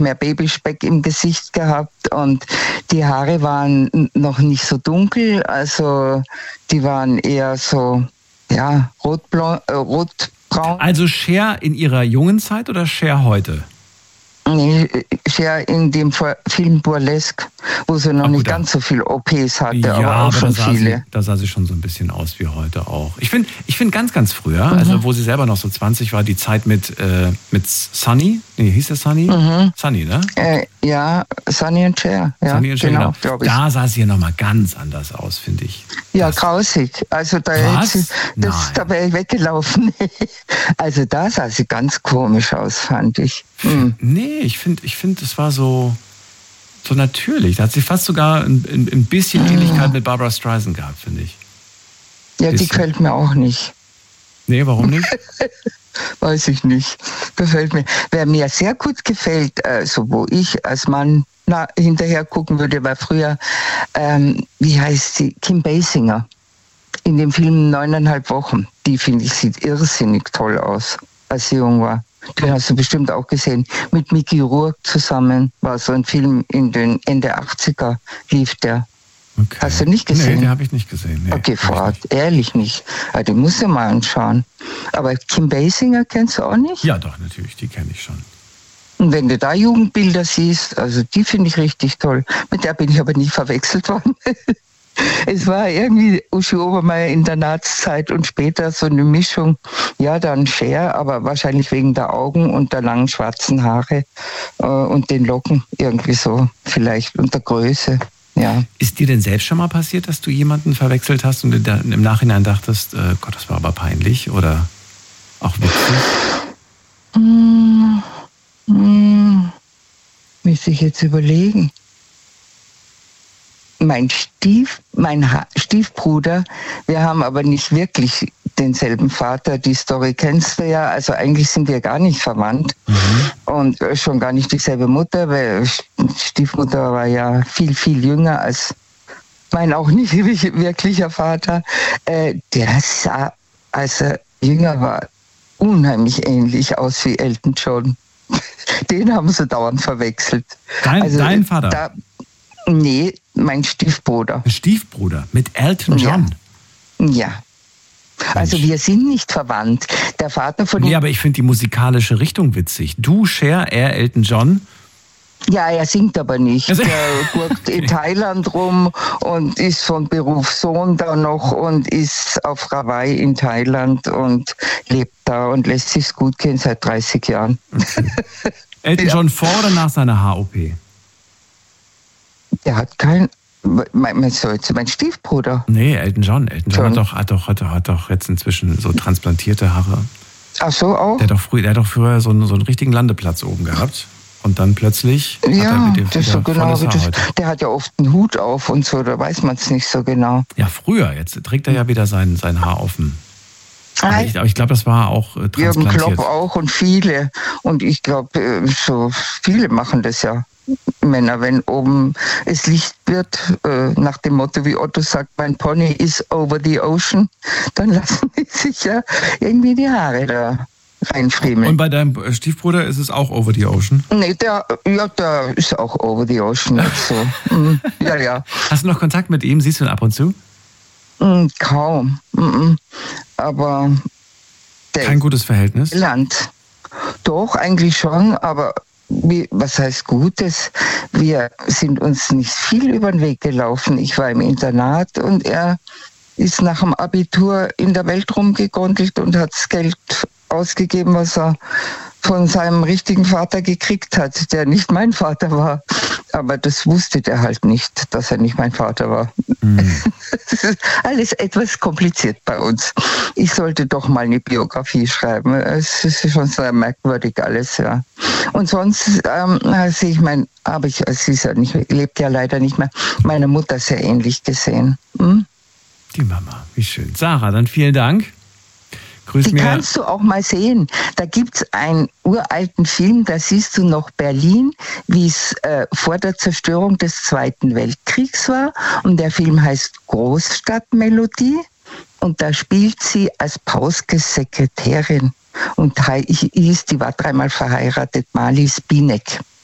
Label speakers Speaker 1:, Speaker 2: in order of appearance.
Speaker 1: mehr Babyspeck im Gesicht gehabt und die Haare waren noch nicht so dunkel, also die waren eher so, ja, rotbraun.
Speaker 2: Also Cher in ihrer jungen Zeit oder Cher heute?
Speaker 1: Nee, Cher in dem Film Burlesque, wo sie noch nicht ganz so viel OPs hatte,
Speaker 2: ja,
Speaker 1: aber auch schon viele.
Speaker 2: Da sah sie schon so ein bisschen aus wie heute auch. Ich find ganz früher, also wo sie selber noch so 20 war, die Zeit mit Sunny, hieß der Sunny? Sunny, ne?
Speaker 1: Ja, Sunny und Cher. Ja,
Speaker 2: Sunny und Cher, genau.
Speaker 1: Glaube ich.
Speaker 2: Da sah sie ja nochmal ganz anders aus, finde ich.
Speaker 1: Ja, grausig. Also da wäre ich weggelaufen. Also da sah sie ganz komisch aus, fand ich.
Speaker 2: Nee, ich finde, das war so natürlich. Da hat sie fast sogar ein bisschen Ähnlichkeit mit Barbra Streisand gehabt, finde ich.
Speaker 1: Ja, die gefällt mir auch nicht.
Speaker 2: Nee, warum nicht?
Speaker 1: Weiß ich nicht. Gefällt mir. Wer mir sehr gut gefällt, so wo ich als Mann hinterher gucken würde, war früher, wie heißt sie? Kim Basinger. In dem Film 9,5 Wochen. Die, finde ich, sieht irrsinnig toll aus, als sie jung war. Den hast du bestimmt auch gesehen. Mit Mickey Rourke zusammen war so ein Film in den Ende 80er, lief der.
Speaker 2: Okay.
Speaker 1: Hast du nicht gesehen?
Speaker 2: Nee, den habe ich nicht gesehen. Nee,
Speaker 1: okay, ehrlich nicht. Aber den musst du mal anschauen. Aber Kim Basinger kennst du auch nicht?
Speaker 2: Ja, doch, natürlich, die kenne ich schon.
Speaker 1: Und wenn du da Jugendbilder siehst, also die finde ich richtig toll. Mit der bin ich aber nie verwechselt worden. Es war irgendwie Uschi Obermeier in der Nazizeit und später so eine Mischung. Ja, dann Cher, aber wahrscheinlich wegen der Augen und der langen schwarzen Haare und den Locken irgendwie so vielleicht und der Größe. Ja.
Speaker 2: Ist dir denn selbst schon mal passiert, dass du jemanden verwechselt hast und im Nachhinein dachtest, Gott, das war aber peinlich oder auch witzig?
Speaker 1: Müsste ich jetzt überlegen. Mein Stiefbruder, wir haben aber nicht wirklich denselben Vater, die Story kennst du ja, also eigentlich sind wir gar nicht verwandt und schon gar nicht dieselbe Mutter, weil Stiefmutter war ja viel, viel jünger als mein auch nicht wirklicher Vater. Der sah, als er jünger war, unheimlich ähnlich aus wie Elton John. Den haben sie dauernd verwechselt.
Speaker 2: Dein Vater?
Speaker 1: Nee, mein Stiefbruder.
Speaker 2: Stiefbruder mit Elton John?
Speaker 1: Ja. Also wir sind nicht verwandt. Der Vater von...
Speaker 2: Nee, aber ich finde die musikalische Richtung witzig. Du, Cher, er, Elton John.
Speaker 1: Ja, er singt aber nicht. Der gurkt in Thailand rum und ist von Beruf Sohn da noch und ist auf Hawaii in Thailand und lebt da und lässt sich's gut gehen seit 30 Jahren.
Speaker 2: Okay. Elton John vor oder nach seiner Haar-OP?
Speaker 1: Der hat kein... Meinst du jetzt mein Stiefbruder?
Speaker 2: Nee, Elton John. Elton John hat doch jetzt inzwischen so transplantierte Haare.
Speaker 1: Ach so, auch?
Speaker 2: Der hat doch früher so einen richtigen Landeplatz oben gehabt. Und dann plötzlich hat er mit dem
Speaker 1: das so genau wie das. Der hat ja oft einen Hut auf und so, da weiß man es nicht so genau.
Speaker 2: Ja, früher. Jetzt trägt er ja wieder sein Haar offen. Aber ich glaube, das war auch transplantiert.
Speaker 1: Jürgen Klopp auch und viele. Und ich glaube, so viele machen das ja. Männer, wenn oben es Licht wird, nach dem Motto, wie Otto sagt, mein Pony is over the ocean, dann lassen die sich ja irgendwie die Haare da reinfriemeln.
Speaker 2: Und bei deinem Stiefbruder ist es auch over the ocean?
Speaker 1: Nee, der ist auch over the ocean. So. Ja.
Speaker 2: Hast du noch Kontakt mit ihm? Siehst du ihn ab und zu?
Speaker 1: Kaum. Aber
Speaker 2: kein gutes Verhältnis?
Speaker 1: Land. Doch, eigentlich schon, aber was heißt Gutes? Wir sind uns nicht viel über den Weg gelaufen. Ich war im Internat und er ist nach dem Abitur in der Welt rumgegondelt und hat das Geld ausgegeben, was er von seinem richtigen Vater gekriegt hat, der nicht mein Vater war. Aber das wusste der halt nicht, dass er nicht mein Vater war. Das ist alles etwas kompliziert bei uns. Ich sollte doch mal eine Biografie schreiben. Es ist schon sehr merkwürdig alles, ja. Und sonst sehe ich lebt ja leider nicht mehr, meine Mutter sehr ähnlich gesehen.
Speaker 2: Die Mama, wie schön. Sarah, dann vielen Dank.
Speaker 1: Die kannst du auch mal sehen. Da gibt es einen uralten Film, da siehst du noch Berlin, wie es vor der Zerstörung des Zweiten Weltkriegs war. Und der Film heißt Großstadtmelodie. Und da spielt sie als Pauskes Sekretärin. Und die war 3-mal verheiratet, Marlies Binek.